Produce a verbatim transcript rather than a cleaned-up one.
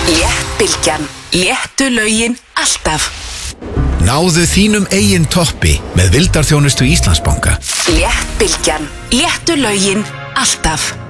Léttbylgjan. Léttu lögin alltaf. Náðu þínum eigin toppi með vildarþjónustu Íslandsbanka. Léttbylgjan. Léttu lögin alltaf.